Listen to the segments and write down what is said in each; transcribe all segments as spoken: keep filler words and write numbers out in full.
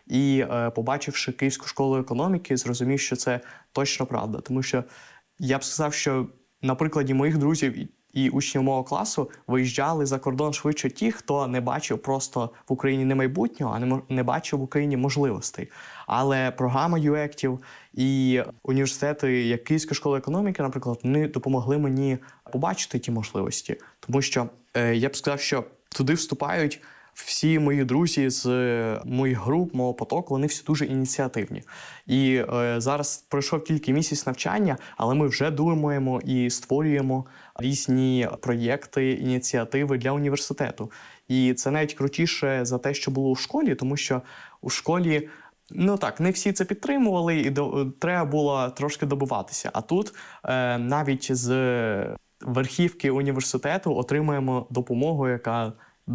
І е, побачивши Київську школу економіки, зрозумів, що це точно правда. Тому що я б сказав, що на прикладі моїх друзів і, і учнів мого класу виїжджали за кордон швидше ті, хто не бачив просто в Україні не майбутнього, а не, не бачив в Україні можливостей. Але програма ю-ектів і університети, як Київська школа економіки, наприклад, вони допомогли мені побачити ті можливості. Тому що е, я б сказав, що туди вступають всі мої друзі з моїх груп, мого потоку, вони всі дуже ініціативні. І е, зараз пройшов тільки місяць навчання, але ми вже думаємо і створюємо різні проєкти, ініціативи для університету. І це навіть крутіше за те, що було у школі, тому що у школі, ну так, не всі це підтримували, і до, треба було трошки добиватися. А тут е, навіть з верхівки університету отримуємо допомогу, яка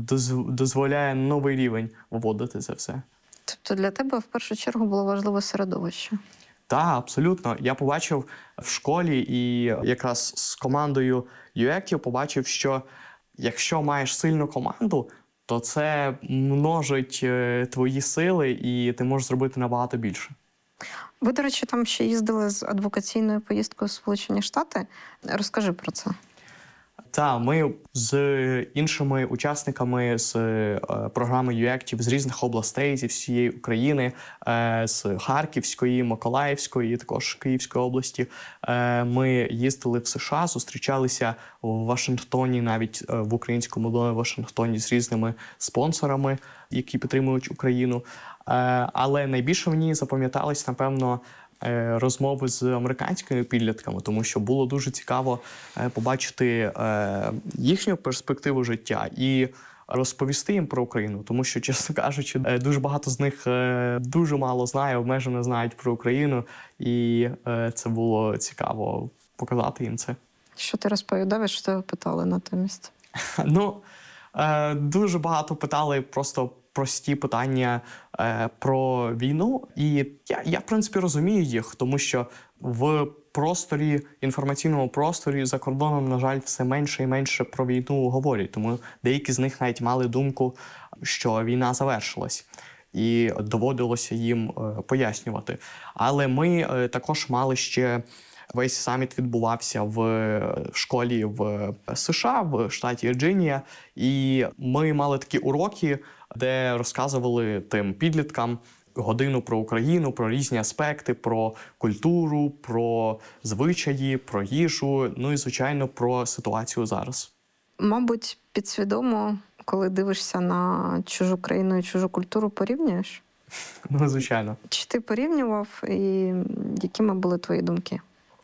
дозволяє новий рівень виводити це все. Тобто для тебе в першу чергу було важливе середовище? Так, абсолютно. Я побачив в школі і якраз з командою ю-ектів побачив, що якщо маєш сильну команду, то це множить твої сили і ти можеш зробити набагато більше. Ви, до речі, там ще їздили з адвокаційною поїздкою в Сполучені Штати. Розкажи про це. Так, ми з іншими учасниками з е, програми ю-ектів з різних областей, зі всієї України, е, з Харківської, Миколаївської, і також Київської області. Е, ми їздили в США, зустрічалися в Вашингтоні, навіть е, в українському домі в Вашингтоні з різними спонсорами, які підтримують Україну. Е, але найбільше мені запам'ятались, напевно, розмови з американськими підлітками, тому що було дуже цікаво побачити їхню перспективу життя і розповісти їм про Україну, тому що, чесно кажучи, дуже багато з них дуже мало знає, обмежено знають про Україну, і це було цікаво показати їм це. Що ти розповідав, що тебе питали натомість? Ну, дуже багато питали просто прості питання е, про війну. І я, я, в принципі, розумію їх, тому що в просторі, інформаційному просторі за кордоном, на жаль, все менше і менше про війну говорять. Тому деякі з них навіть мали думку, що війна завершилась. І доводилося їм е, пояснювати. Але ми е, також мали ще... Весь саміт відбувався в школі в США, в штаті Вірджинія. І ми мали такі уроки, де розказували тим підліткам годину про Україну, про різні аспекти, про культуру, про звичаї, про їжу, ну і, звичайно, про ситуацію зараз. Мабуть, підсвідомо, коли дивишся на чужу країну і чужу культуру, порівнюєш? Ну, звичайно. Чи ти порівнював і якими були твої думки?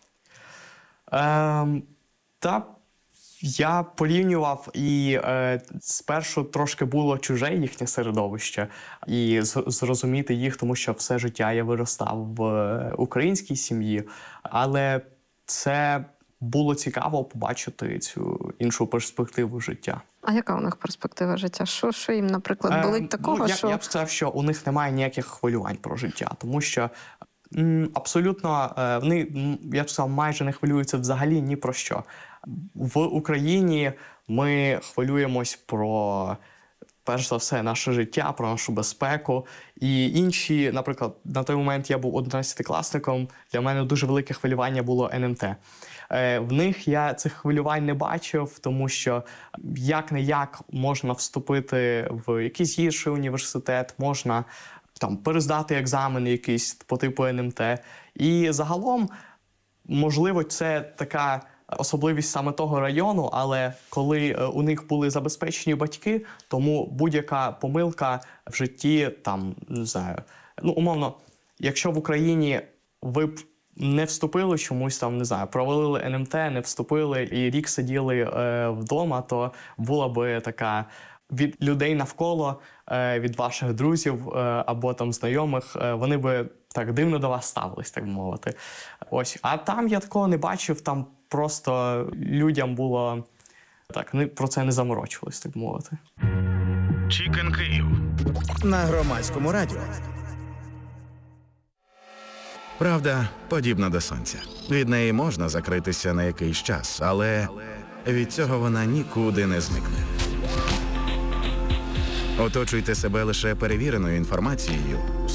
Ем, та я порівнював, і е, спершу трошки було чуже їхнє середовище, і з- зрозуміти їх, тому що все життя я виростав в українській сім'ї, але це було цікаво побачити цю іншу перспективу життя. А яка у них перспектива життя? Що, що їм, наприклад, болить Ем, такого, ну, я, що... я б сказав, що у них немає ніяких хвилювань про життя, тому що м, абсолютно е, вони, м, я б сказав, майже не хвилюються взагалі ні про що. В Україні ми хвилюємось про, перш за все, наше життя, про нашу безпеку. І інші, наприклад, на той момент я був одинадцятикласником, для мене дуже велике хвилювання було ен ем те. Е, в них я цих хвилювань не бачив, тому що як-не-як можна вступити в якийсь інший університет, можна там перездати екзамен якийсь по типу ен ем те. І загалом, можливо, це така особливість саме того району, але коли у них були забезпечені батьки, тому будь-яка помилка в житті, там, не знаю, ну, умовно, якщо в Україні ви б не вступили чомусь, там, не знаю, провалили ен ем те, не вступили і рік сиділи е, вдома, то була би така від людей навколо, е, від ваших друзів е, або там знайомих, е, вони би так дивно до вас ставились, так мовити. Ось. А там я такого не бачив, там просто людям було так, вони про це не заморочувались, так мовити. Чікен Київ На Громадському радіо. Правда подібна до сонця. Від неї можна закритися на якийсь час, але від цього вона нікуди не зникне. Оточуйте себе лише перевіреною інформацією